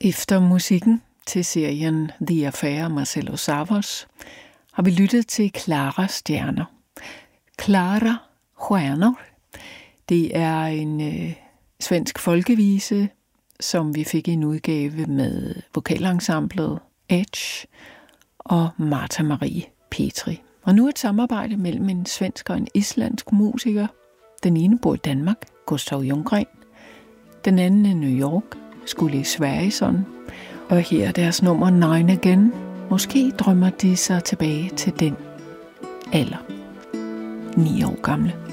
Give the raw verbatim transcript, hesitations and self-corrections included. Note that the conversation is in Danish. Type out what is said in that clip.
Efter musikken til serien The Affair af Marcelo Savas har vi lyttet til Klara Stjerner. Klara Stjernor, det er en øh, svensk folkevise, som vi fik i en udgave med vokalensemblet Edge og Martha Marie Petri. Og nu et samarbejde mellem en svensk og en islandsk musiker. Den ene bor i Danmark, Gustav Ljunggren. Den anden i New York, Skulle Sverrisson. Og her er deres nummer Nine Again. Måske drømmer de sig tilbage til den alder. Ni år gamle.